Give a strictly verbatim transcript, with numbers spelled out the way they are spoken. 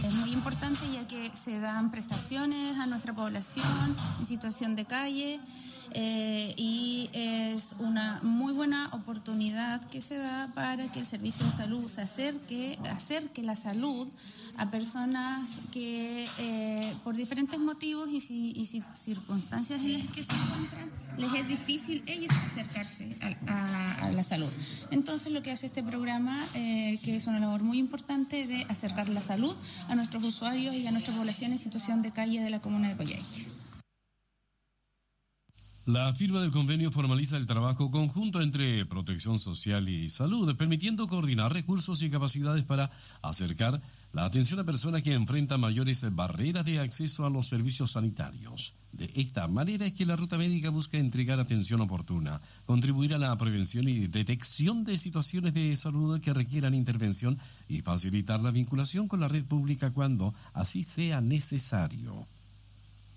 Es muy importante ya que se dan prestaciones a nuestra población en situación de calle eh, y es una muy buena oportunidad que se da para que el servicio de salud se acerque, acerque la salud a personas que eh, por diferentes motivos y, si, y si, circunstancias en las que se encuentran les es difícil ellos acercarse a, a, a la salud. Entonces lo que hace este programa, eh, que es una labor muy importante de acercar la salud a nuestros usuarios y a nuestra población en situación de calle de la comuna de Coyhaique. La firma del convenio formaliza el trabajo conjunto entre Protección Social y Salud, permitiendo coordinar recursos y capacidades para acercar la atención a personas que enfrentan mayores barreras de acceso a los servicios sanitarios. De esta manera es que la ruta médica busca entregar atención oportuna, contribuir a la prevención y detección de situaciones de salud que requieran intervención y facilitar la vinculación con la red pública cuando así sea necesario.